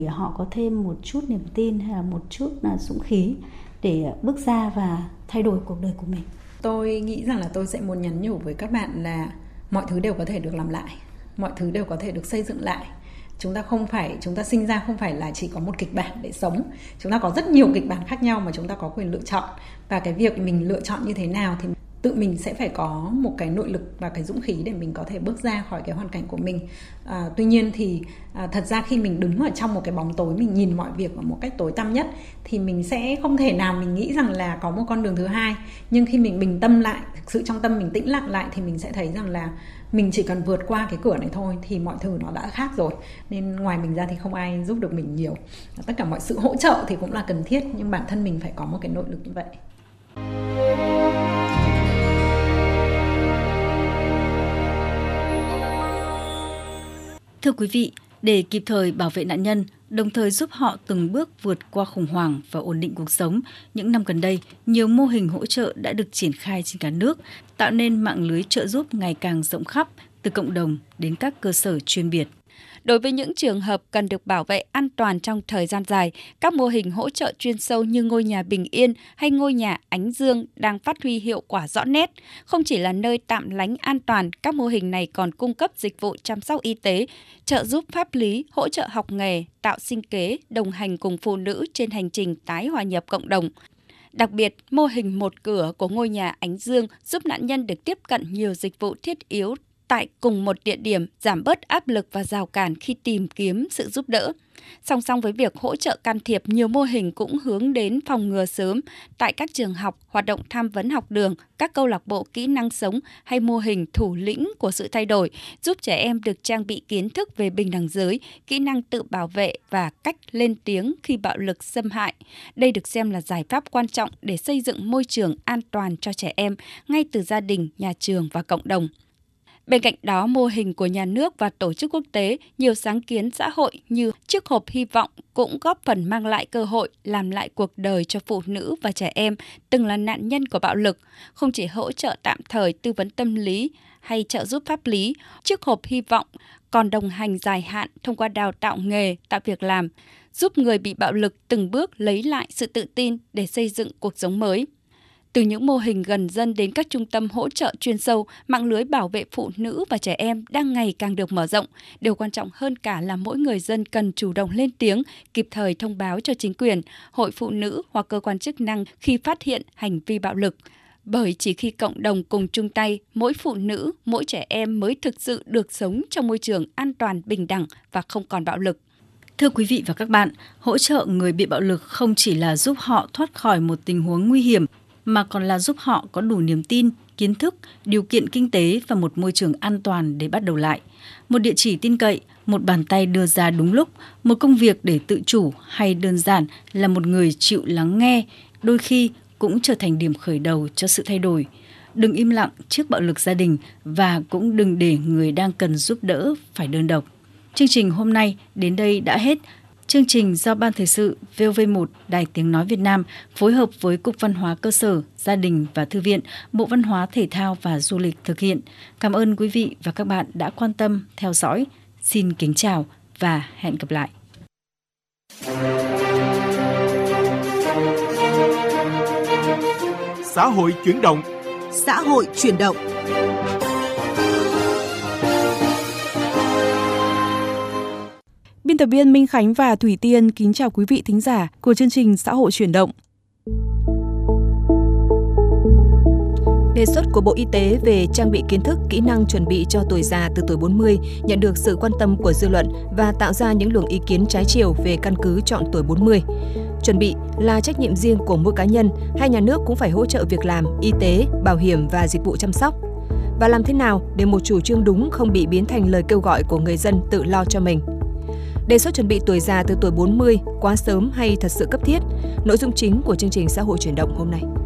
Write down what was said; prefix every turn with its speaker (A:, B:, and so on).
A: Họ có thêm một chút niềm tin hay là một chút dũng khí để bước ra và thay đổi cuộc đời của mình.
B: Tôi nghĩ rằng là tôi sẽ muốn nhắn nhủ với các bạn là mọi thứ đều có thể được làm lại, mọi thứ đều có thể được xây dựng lại. Chúng ta sinh ra không phải là chỉ có một kịch bản để sống. Chúng ta có rất nhiều kịch bản khác nhau mà chúng ta có quyền lựa chọn. Và cái việc mình lựa chọn như thế nào thì tự mình sẽ phải có một cái nội lực và cái dũng khí để mình có thể bước ra khỏi cái hoàn cảnh của mình. Tuy nhiên thì thật ra khi mình đứng ở trong một cái bóng tối, mình nhìn mọi việc ở một cách tối tăm nhất thì mình sẽ không thể nào mình nghĩ rằng là có một con đường thứ hai. Nhưng khi mình bình tâm lại, thực sự trong tâm mình tĩnh lặng lại thì mình sẽ thấy rằng là mình chỉ cần vượt qua cái cửa này thôi thì mọi thứ nó đã khác rồi. Nên ngoài mình ra thì không ai giúp được mình nhiều. Tất cả mọi sự hỗ trợ thì cũng là cần thiết, nhưng bản thân mình phải có một cái nội lực như vậy.
C: Thưa quý vị, để kịp thời bảo vệ nạn nhân, đồng thời giúp họ từng bước vượt qua khủng hoảng và ổn định cuộc sống, những năm gần đây, nhiều mô hình hỗ trợ đã được triển khai trên cả nước, tạo nên mạng lưới trợ giúp ngày càng rộng khắp, từ cộng đồng đến các cơ sở chuyên biệt.
D: Đối với những trường hợp cần được bảo vệ an toàn trong thời gian dài, các mô hình hỗ trợ chuyên sâu như ngôi nhà Bình Yên hay ngôi nhà Ánh Dương đang phát huy hiệu quả rõ nét. Không chỉ là nơi tạm lánh an toàn, các mô hình này còn cung cấp dịch vụ chăm sóc y tế, trợ giúp pháp lý, hỗ trợ học nghề, tạo sinh kế, đồng hành cùng phụ nữ trên hành trình tái hòa nhập cộng đồng. Đặc biệt, mô hình một cửa của ngôi nhà Ánh Dương giúp nạn nhân được tiếp cận nhiều dịch vụ thiết yếu tại cùng một địa điểm, giảm bớt áp lực và rào cản khi tìm kiếm sự giúp đỡ. Song song với việc hỗ trợ can thiệp, nhiều mô hình cũng hướng đến phòng ngừa sớm tại các trường học, hoạt động tham vấn học đường, các câu lạc bộ kỹ năng sống hay mô hình thủ lĩnh của sự thay đổi, giúp trẻ em được trang bị kiến thức về bình đẳng giới, kỹ năng tự bảo vệ và cách lên tiếng khi bạo lực xâm hại. Đây được xem là giải pháp quan trọng để xây dựng môi trường an toàn cho trẻ em ngay từ gia đình, nhà trường và cộng đồng. Bên cạnh đó, mô hình của nhà nước và tổ chức quốc tế, nhiều sáng kiến xã hội như chiếc hộp hy vọng cũng góp phần mang lại cơ hội làm lại cuộc đời cho phụ nữ và trẻ em từng là nạn nhân của bạo lực. Không chỉ hỗ trợ tạm thời tư vấn tâm lý hay trợ giúp pháp lý, chiếc hộp hy vọng còn đồng hành dài hạn thông qua đào tạo nghề, tạo việc làm, giúp người bị bạo lực từng bước lấy lại sự tự tin để xây dựng cuộc sống mới. Từ những mô hình gần dân đến các trung tâm hỗ trợ chuyên sâu, mạng lưới bảo vệ phụ nữ và trẻ em đang ngày càng được mở rộng. Điều quan trọng hơn cả là mỗi người dân cần chủ động lên tiếng, kịp thời thông báo cho chính quyền, hội phụ nữ hoặc cơ quan chức năng khi phát hiện hành vi bạo lực. Bởi chỉ khi cộng đồng cùng chung tay, mỗi phụ nữ, mỗi trẻ em mới thực sự được sống trong môi trường an toàn, bình đẳng và không còn bạo lực.
C: Thưa quý vị và các bạn, hỗ trợ người bị bạo lực không chỉ là giúp họ thoát khỏi một tình huống nguy hiểm, mà còn là giúp họ có đủ niềm tin, kiến thức, điều kiện kinh tế và một môi trường an toàn để bắt đầu lại. Một địa chỉ tin cậy, một bàn tay đưa ra đúng lúc, một công việc để tự chủ hay đơn giản là một người chịu lắng nghe, đôi khi cũng trở thành điểm khởi đầu cho sự thay đổi. Đừng im lặng trước bạo lực gia đình và cũng đừng để người đang cần giúp đỡ phải đơn độc. Chương trình hôm nay đến đây đã hết. Chương trình do Ban Thời sự VOV1 Đài Tiếng Nói Việt Nam phối hợp với Cục Văn hóa Cơ sở, Gia đình và Thư viện, Bộ Văn hóa Thể thao và Du lịch thực hiện. Cảm ơn quý vị và các bạn đã quan tâm, theo dõi. Xin kính chào và hẹn gặp lại.
E: Xã hội chuyển động.
F: Xã hội chuyển động.
G: Biên tập viên Minh Khánh và Thủy Tiên kính chào quý vị thính giả của chương trình Xã hội chuyển động.
F: Đề xuất của Bộ Y tế về trang bị kiến thức, kỹ năng chuẩn bị cho tuổi già từ tuổi 40 nhận được sự quan tâm của dư luận và tạo ra những luồng ý kiến trái chiều về căn cứ chọn tuổi 40. Chuẩn bị là trách nhiệm riêng của mỗi cá nhân hay nhà nước cũng phải hỗ trợ việc làm, y tế, bảo hiểm và dịch vụ chăm sóc? Và làm thế nào để một chủ trương đúng không bị biến thành lời kêu gọi của người dân tự lo cho mình? Đề xuất chuẩn bị tuổi già từ tuổi 40 quá sớm hay thật sự cấp thiết? Nội dung chính của chương trình Xã hội chuyển động hôm nay.